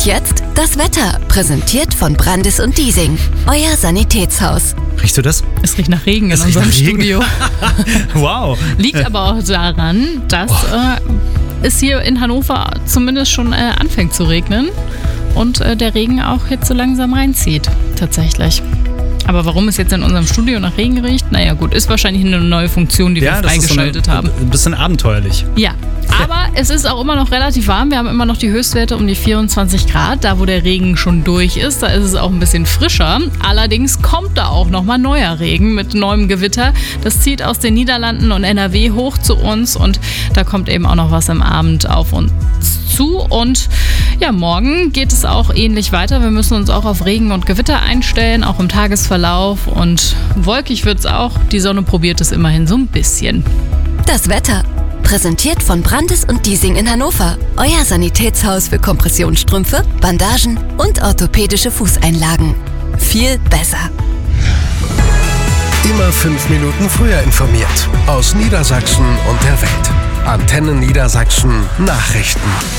Und jetzt das Wetter, präsentiert von Brandis und Diesing, euer Sanitätshaus. Riechst du das? Es riecht nach Regen in unserem Studio. Wow. Liegt aber auch daran, dass es hier in Hannover zumindest schon anfängt zu regnen und der Regen auch jetzt so langsam reinzieht, tatsächlich. Aber warum es jetzt in unserem Studio nach Regen riecht? Naja gut, ist wahrscheinlich eine neue Funktion, die wir freigeschaltet haben. Ein bisschen abenteuerlich. Ja, aber es ist auch immer noch relativ warm. Wir haben immer noch die Höchstwerte um die 24 Grad. Da, wo der Regen schon durch ist, da ist es auch ein bisschen frischer. Allerdings kommt da auch nochmal neuer Regen mit neuem Gewitter. Das zieht aus den Niederlanden und NRW hoch zu uns und da kommt eben auch noch was am Abend auf uns zu. Und ja, morgen geht es auch ähnlich weiter. Wir müssen uns auch auf Regen und Gewitter einstellen, auch im Tagesverlauf. Und wolkig wird es auch. Die Sonne probiert es immerhin so ein bisschen. Das Wetter, präsentiert von Brandis und Diesing in Hannover. Euer Sanitätshaus für Kompressionsstrümpfe, Bandagen und orthopädische Fußeinlagen. Viel besser. Immer 5 Minuten früher informiert. Aus Niedersachsen und der Welt. Antenne Niedersachsen Nachrichten.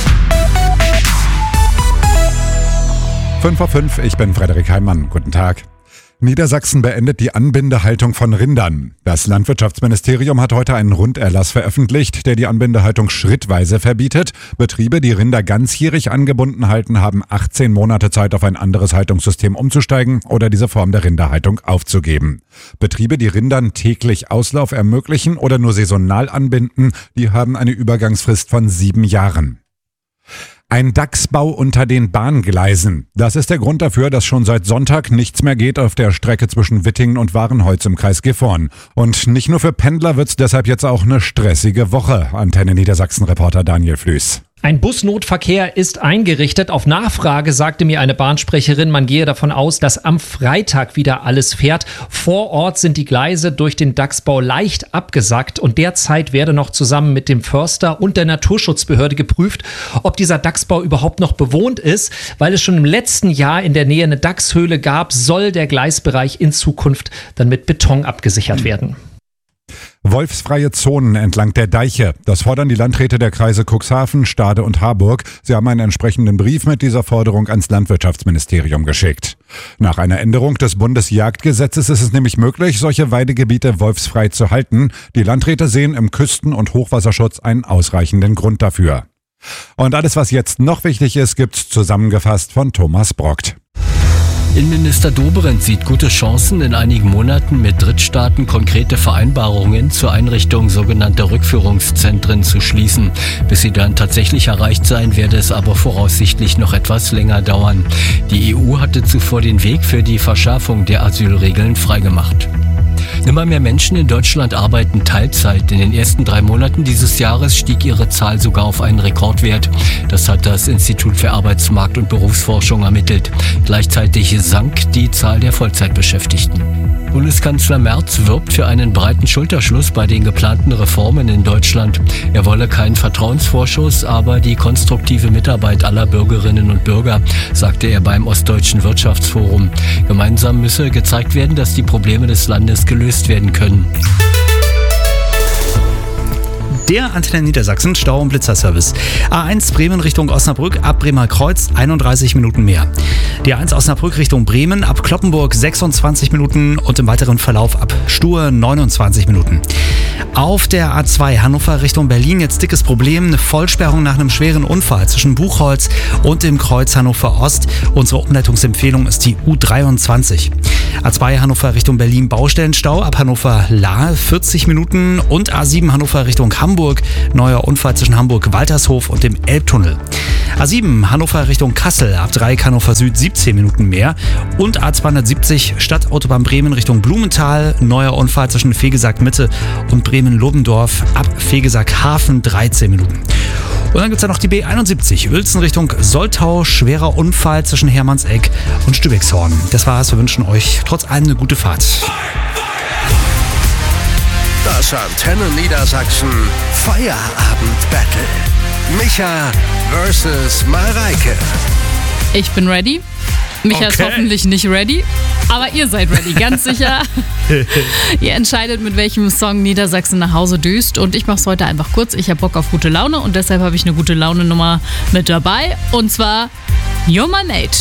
5:05 ich bin Frederik Heimann. Guten Tag. Niedersachsen beendet die Anbindehaltung von Rindern. Das Landwirtschaftsministerium hat heute einen Runderlass veröffentlicht, der die Anbindehaltung schrittweise verbietet. Betriebe, die Rinder ganzjährig angebunden halten, haben 18 Monate Zeit, auf ein anderes Haltungssystem umzusteigen oder diese Form der Rinderhaltung aufzugeben. Betriebe, die Rindern täglich Auslauf ermöglichen oder nur saisonal anbinden, die haben eine Übergangsfrist von 7 Jahren. Ein Dachsbau unter den Bahngleisen. Das ist der Grund dafür, dass schon seit Sonntag nichts mehr geht auf der Strecke zwischen Wittingen und Warenholz im Kreis Gifhorn. Und nicht nur für Pendler wird's deshalb jetzt auch eine stressige Woche. Antenne Niedersachsen-Reporter Daniel Flüß. Ein Busnotverkehr ist eingerichtet. Auf Nachfrage sagte mir eine Bahnsprecherin, man gehe davon aus, dass am Freitag wieder alles fährt. Vor Ort sind die Gleise durch den Dachsbau leicht abgesackt und derzeit werde noch zusammen mit dem Förster und der Naturschutzbehörde geprüft, ob dieser Dachsbau überhaupt noch bewohnt ist. Weil es schon im letzten Jahr in der Nähe eine Dachshöhle gab, soll der Gleisbereich in Zukunft dann mit Beton abgesichert werden. Wolfsfreie Zonen entlang der Deiche. Das fordern die Landräte der Kreise Cuxhaven, Stade und Harburg. Sie haben einen entsprechenden Brief mit dieser Forderung ans Landwirtschaftsministerium geschickt. Nach einer Änderung des Bundesjagdgesetzes ist es nämlich möglich, solche Weidegebiete wolfsfrei zu halten. Die Landräte sehen im Küsten- und Hochwasserschutz einen ausreichenden Grund dafür. Und alles, was jetzt noch wichtig ist, gibt's zusammengefasst von Thomas Brockt. Innenminister Dobrindt sieht gute Chancen, in einigen Monaten mit Drittstaaten konkrete Vereinbarungen zur Einrichtung sogenannter Rückführungszentren zu schließen. Bis sie dann tatsächlich erreicht sein, werde es aber voraussichtlich noch etwas länger dauern. Die EU hatte zuvor den Weg für die Verschärfung der Asylregeln freigemacht. Immer mehr Menschen in Deutschland arbeiten Teilzeit. In den ersten 3 Monaten dieses Jahres stieg ihre Zahl sogar auf einen Rekordwert. Das hat das Institut für Arbeitsmarkt- und Berufsforschung ermittelt. Gleichzeitig sank die Zahl der Vollzeitbeschäftigten. Bundeskanzler Merz wirbt für einen breiten Schulterschluss bei den geplanten Reformen in Deutschland. Er wolle keinen Vertrauensvorschuss, aber die konstruktive Mitarbeit aller Bürgerinnen und Bürger, sagte er beim Ostdeutschen Wirtschaftsforum. Gemeinsam müsse gezeigt werden, dass die Probleme des Landes gelöst werden können. Der Antenne Niedersachsen Stau- und Blitzerservice. A1 Bremen Richtung Osnabrück ab Bremer Kreuz 31 Minuten mehr. Die A1 Osnabrück Richtung Bremen ab Cloppenburg 26 Minuten und im weiteren Verlauf ab Stur 29 Minuten. Auf der A2 Hannover Richtung Berlin jetzt dickes Problem. Eine Vollsperrung nach einem schweren Unfall zwischen Buchholz und dem Kreuz Hannover Ost. Unsere Umleitungsempfehlung ist die U23. A2 Hannover Richtung Berlin Baustellenstau ab Hannover Lahe 40 Minuten und A7 Hannover Richtung Hamburg. Neuer Unfall zwischen Hamburg-Waltershof und dem Elbtunnel. A7 Hannover Richtung Kassel ab Dreieck Hannover Süd 17 Minuten mehr. Und A270 Stadtautobahn Bremen Richtung Blumenthal. Neuer Unfall zwischen Vegesack Mitte und Bremen-Lobendorf ab Vegesack Hafen 13 Minuten. Und dann gibt es ja noch die B71 Uelzen Richtung Soltau. Schwerer Unfall zwischen Hermannseck und Stübexhorn. Das war's. Wir wünschen euch trotz allem eine gute Fahrt. Das Antenne Niedersachsen Feierabend-Battle. Micha versus Mareike. Ich bin ready. Micha ist hoffentlich nicht ready, aber ihr seid ready, ganz sicher. Ihr entscheidet, mit welchem Song Niedersachsen nach Hause düst und ich mache es heute einfach kurz. Ich habe Bock auf gute Laune und deshalb habe ich eine gute Laune-Nummer mit dabei und zwar You're My Mate.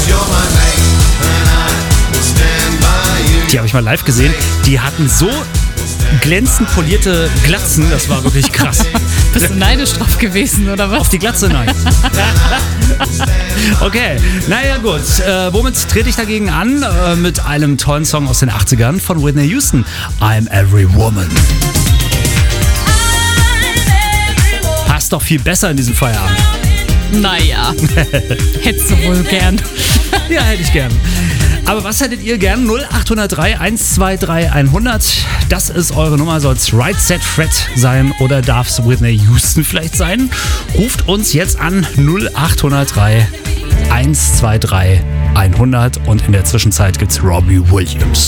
Die habe ich mal live gesehen. Die hatten so glänzend polierte Glatzen, das war wirklich krass. Bist du neidisch drauf gewesen, oder was? Auf die Glatze, nein. Okay, naja gut. Womit trete ich dagegen an? Mit einem tollen Song aus den 80ern von Whitney Houston. I'm Every Woman. Passt doch viel besser in diesem Feierabend. Naja, hättest du wohl gern. Ja, hätte ich gern. Aber was hättet ihr gern? 0803 123 100. Das ist eure Nummer. Soll es Right Set Fred sein oder darf es Whitney Houston vielleicht sein? Ruft uns jetzt an 0803 123 100 und in der Zwischenzeit gibt's Robbie Williams.